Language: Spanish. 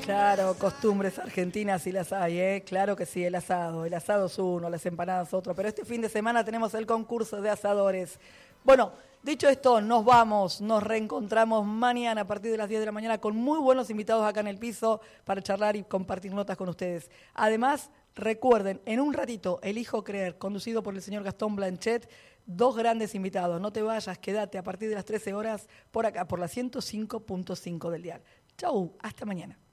Claro, costumbres argentinas y las hay, ¿eh? Claro que sí, el asado es uno, las empanadas otro, pero este fin de semana tenemos el concurso de asadores. Bueno, dicho esto, nos vamos, nos reencontramos mañana a partir de las 10 de la mañana con muy buenos invitados acá en el piso para charlar y compartir notas con ustedes. Además, recuerden, en un ratito, Elijo Creer, conducido por el señor Gastón Blanchet, 2 grandes invitados. No te vayas, quédate a partir de las 13 horas por acá, por la 105.5 del dial. Chau, hasta mañana.